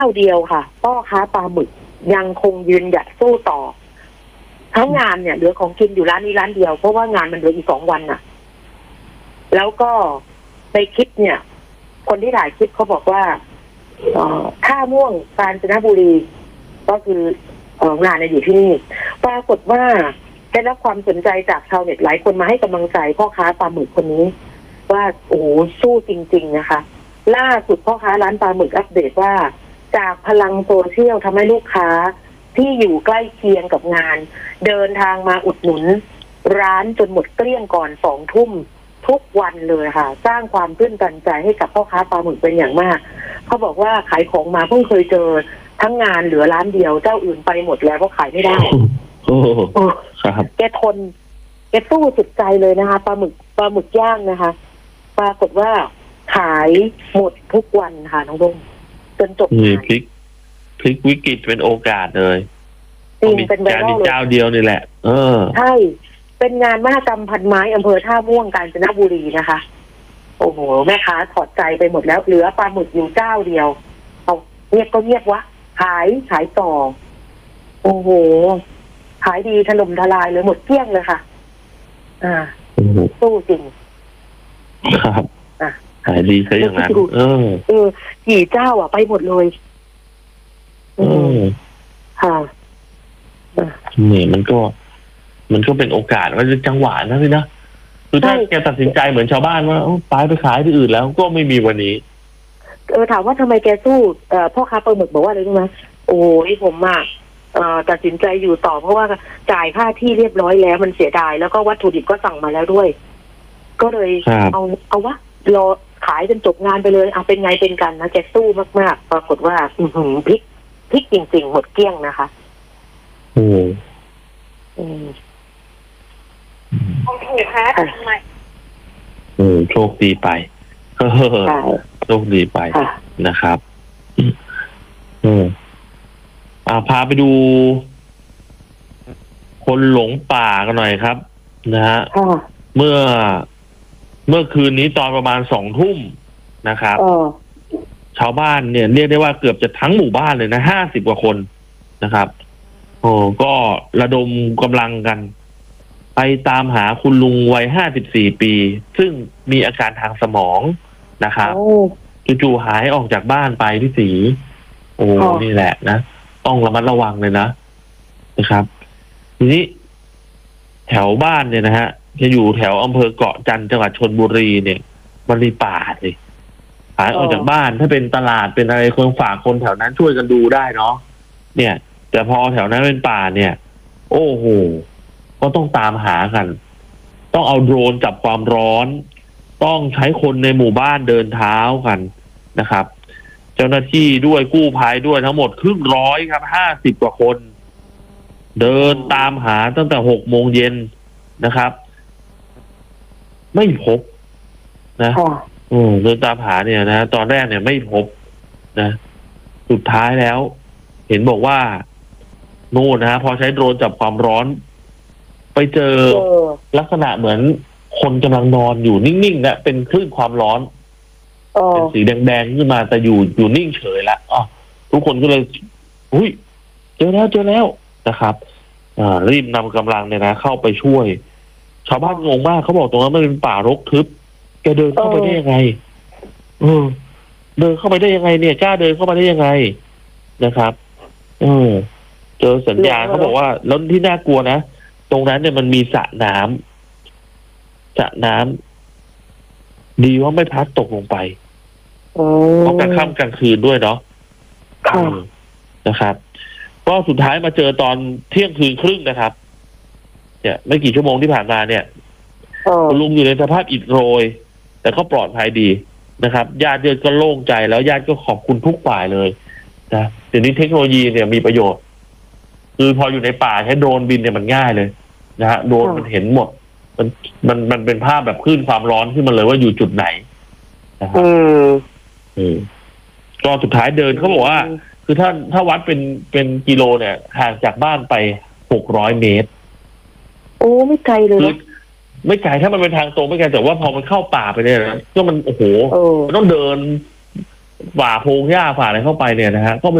าเดียวค่ะพ่อค้าปลาหมึกยังคงยืนหยัดสู้ต่อทั้งงานเนี่ยเหลือของกินอยู่ร้านนี้ร้านเดียวเพราะว่างานมันเหลืออีก2 วันน่ะแล้วก็ในคลิปเนี่ยคนที่ถ่ายคลิปเขาบอกว่าท่าม่วงกาญจนบุรีก็คืองานอยู่ที่นี่ปรากฏว่าได้รับความสนใจจากชาวเน็ตหลายคนมาให้กำลังใจพ่อค้าปลาหมึกคนนี้ว่าโอ้โหสู้จริงๆนะคะล่าสุดพ่อค้าร้านปลาหมึกอัปเดตว่าจากพลังโซเชียลทำให้ลูกค้าที่อยู่ใกล้เคียงกับงานเดินทางมาอุดหนุนร้านจนหมดเกลี้ยงก่อน2 ทุ่มทุกวันเลยค่ะสร้างความตื้นตันใจให้กับพ่อค้าปลาหมึกเป็นอย่างมากเขาบอกว่าขายของมาเพิ่งเคยเจอทั้งงานเหลือร้านเดียวเจ้าอื่นไปหมดแล้วเพราะขายไม่ได้โอ้ครับแกทนแกสู้สุดใจเลยนะคะปลาหมึกย่างนะคะปรากฏว่าขายหมดทุกวันค่ะน้องดงจนจบงานพลิกวิกฤตเป็นโอกาสเลยจริงเป็นไวรัลเลยเจ้าเดียวนี่แหละใช่เป็นงานมหกรรมพันไม้อำเภอท่าม่วงกาญจนบุรีนะคะโอ้โหแม่ค้าถอดใจไปหมดแล้วเหลือปลาหมึกอยู่เจ้าเดียวเอาเงียบก็เงียบวะขายต่อโอ้โหขายดีถล่มทลายเลยหมดเกลี้ยงเลยค่ะสู้จริงครับขายดีซะอย่างนั้นกี่เจ้าไปหมดเลยค่ะนี่มันก็เป็นโอกาสว่าจังหวะนะพี่นะคือถ้าแกตัดสินใจเหมือนชาวบ้านว่าไปขายที่อื่นแล้วก็ไม่มีวันนี้ถามว่าทำไมแกสู้พ่อค้าปลาหมึกบอกว่าอะไรรู้ไหมโอ้ยผมตัดสินใจอยู่ต่อเพราะว่าจ่ายค่าที่เรียบร้อยแล้วมันเสียดายแล้วก็วัตถุดิบก็สั่งมาแล้วด้วยก็เลยเอาวะรอขายจนจบงานไปเลยเป็นไงเป็นกันนะแกสู้มากๆปรากฏว่าพลิกจริงๆหมดเกลี้ยงนะคะถูกค่ะทำไมโชคดีไปโชคดีไปนะครับพาไปดูคนหลงป่ากันหน่อยครับนะฮะเมื่อคืนนี้ตอนประมาณ2 ทุ่มนะครับชาวบ้านเนี่ยเรียกได้ว่าเกือบจะทั้งหมู่บ้านเลยนะ50 กว่าคนนะครับก็ระดมกำลังกันไปตามหาคุณลุงวัย54 ปีซึ่งมีอาการทางสมองนะครับจู่ๆหายออกจากบ้านไปพี่ศรีนี่แหละนะต้องระมัดระวังเลยนะครับทีนี้แถวบ้านเนี่ยนะฮะจะอยู่แถวอำเภอเกาะจันทร์จังหวัดชลบุรีเนี่ยมันมีป่าเลยหายออกจากบ้านถ้าเป็นตลาดเป็นอะไรคนฝากคนแถวนั้นช่วยกันดูได้เนาะเนี่ยแต่พอแถวนั้นเป็นป่าเนี่ยโอ้โหก็ต้องตามหากันต้องเอาโดรนจับความร้อนต้องใช้คนในหมู่บ้านเดินเท้ากันนะครับเจ้าหน้าที่ด้วยกู้ภัยด้วยทั้งหมด100ครับ50 กว่าคนเดินตามหาตั้งแต่6 โมงเย็นนะครับไม่พบนะเดินตามหาเนี่ยนะตอนแรกเนี่ยไม่พบนะสุดท้ายแล้วเห็นบอกว่าโน่นนะพอใช้โดรนจับความร้อนไปเจอลักษณะเหมือนคนกำลังนอนอยู่นิ่งๆนะเป็นคลื่นความร้อนเป็นสีแดงๆขึ้นมาแต่อยู่นิ่งเฉยละทุกคนก็เลยเจอแล้วนะครับรีบนำกำลังเนี่ยนะเข้าไปช่วยชาวบ้านงงมากเขาบอกตรงนั้นมันเป็นป่ารกทึบแกเดินเข้าไปได้ยังไงเดินเข้าไปได้ยังไงเนี่ยกล้าเดินเข้ามาได้ยังไงนะครับเจอสัญญาณเขาบอกว่าแล้วที่น่ากลัวนะตรงนั้นเนี่ยมันมีสระน้ำดีว่าไม่พลัดตกลงไปเพราะกลางค่ำกลางคืนด้วยเนาะนะครับก็สุดท้ายมาเจอตอนเที่ยงคืนครึ่งนะครับเนี่ยไม่กี่ชั่วโมงที่ผ่านมาเนี่ยคุณลุงอยู่ในสภาพอิดโรยแต่ก็ปลอดภัยดีนะครับญาติก็โล่งใจแล้วญาติก็ขอบคุณทุกฝ่ายเลยนะเดี๋ยวนี้เทคโนโลยีเนี่ยมีประโยชน์คือพออยู่ในป่าใช้โดรนบินเนี่ยมันง่ายเลยนะฮะโดรนมันเห็นหมดมันเป็นภาพแบบคลื่นความร้อนขึ้นมาเลยว่าอยู่จุดไหนนะครับก็สุดท้ายเดินเขาบอกว่าคือถ้าวัดเป็นกิโลเนี่ยห่างจากบ้านไป600 เมตรโอ้ไม่ไกลเลยนะไม่ไกลถ้ามันเป็นทางตรงไม่ไกลแต่ว่าพอมันเข้าป่าไปเนี่ยนะก็มันโอ้โหมันต้องเดินฝ่าโพรงหญ้าฝ่าอะไรเข้าไปเนี่ยนะฮะก็